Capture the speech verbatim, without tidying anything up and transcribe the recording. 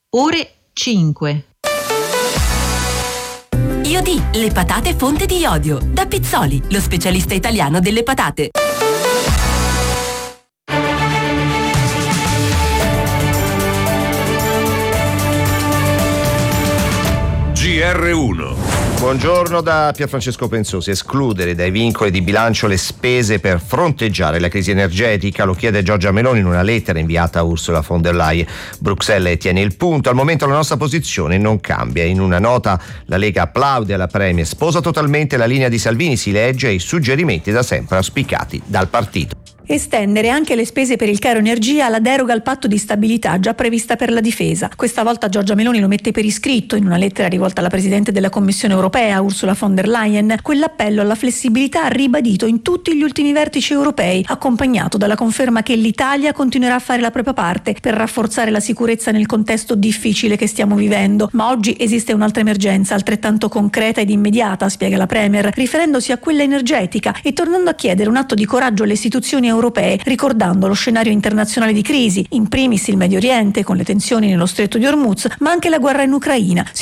ore cinque. Iodì, le patate fonte di iodio. Da Pizzoli, lo specialista italiano delle patate. G R uno. Buongiorno da Pierfrancesco Pensosi. Escludere dai vincoli di bilancio le spese per fronteggiare la crisi energetica lo chiede Giorgia Meloni in una lettera inviata a Ursula von der Leyen. Bruxelles tiene il punto. Al momento la nostra posizione non cambia. In una nota la Lega applaude alla Premier, sposa totalmente la linea di Salvini, si legge, i suggerimenti da sempre auspicati dal partito. Estendere anche le spese per il caro energia alla deroga al patto di stabilità già prevista per la difesa. Questa volta Giorgia Meloni lo mette per iscritto in una lettera rivolta alla Presidente della Commissione europea, Ursula von der Leyen. Quell'appello alla flessibilità ribadito in tutti gli ultimi vertici europei, accompagnato dalla conferma che l'Italia continuerà a fare la propria parte per rafforzare la sicurezza nel contesto difficile che stiamo vivendo. Ma oggi esiste un'altra emergenza altrettanto concreta ed immediata, spiega la Premier, riferendosi a quella energetica e tornando a chiedere un atto di coraggio alle istituzioni europee, ricordando lo scenario internazionale di crisi, in primis il Medio Oriente con le tensioni nello Stretto di Hormuz, ma anche la guerra in Ucraina.